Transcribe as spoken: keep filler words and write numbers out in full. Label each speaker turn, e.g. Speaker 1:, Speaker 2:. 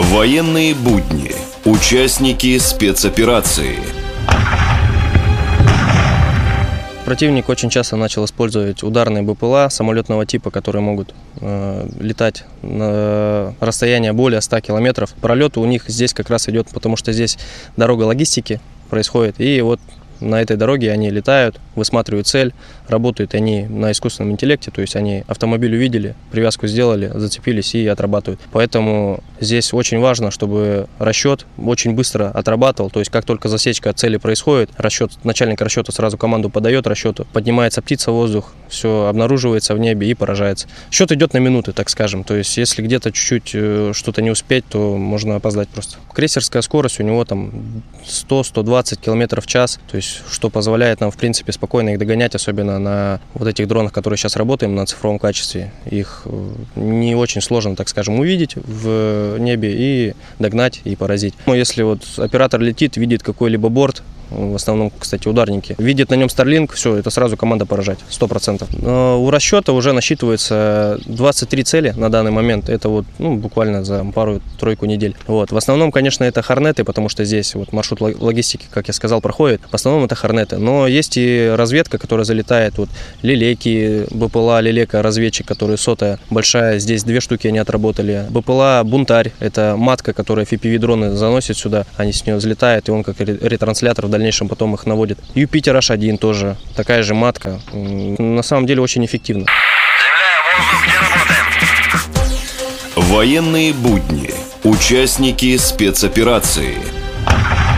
Speaker 1: Военные будни. Участники спецоперации.
Speaker 2: Противник очень часто начал использовать ударные БПЛА самолетного типа, которые могут э, летать на расстояние более ста километров. Пролет у них здесь как раз идет, потому что здесь дорога логистики происходит. И вот на этой дороге они летают, высматривают цель, работают они на искусственном интеллекте, то есть они автомобиль увидели, привязку сделали, зацепились и отрабатывают. Поэтому здесь очень важно, чтобы расчет очень быстро отрабатывал, то есть как только засечка цели происходит, расчет, начальник расчета сразу команду подает расчету, поднимается птица в воздух, все обнаруживается в небе и поражается. Счет идет на минуты, так скажем, то есть если где-то чуть-чуть что-то не успеть, то можно опоздать просто. Крейсерская скорость у него там сто — сто двадцать километров в час, то есть что позволяет нам в принципе спокойно их догонять, особенно на вот этих дронах, которые сейчас работаем на цифровом качестве. Их не очень сложно, так скажем, увидеть в небе и догнать и поразить. Но если вот оператор летит, видит какой-либо борт, в основном, кстати, ударники, видит на нем Starlink, все, это сразу команда поражать, сто процентов. Но у расчета уже насчитывается двадцать три цели на данный момент, это вот ну, буквально за пару-тройку недель. Вот. В основном, конечно, это хорнеты, потому что здесь вот маршрут логистики, как я сказал, проходит. В основном это хорнеты, но есть и разведка, которая залетает, вот лелеки, БПЛА, лелека, разведчик, который сотая, большая, здесь две штуки они отработали. БПЛА Бунтарь, это матка, которая эф пи ви-дроны заносит сюда, они с нее взлетают, и он как ретранслятор в дальнейшем потом их наводит. Юпитер аш один тоже, такая же матка. На самом деле очень эффективно.
Speaker 3: Земля, воздух, где работаем?
Speaker 1: Военные будни. Участники спецоперации.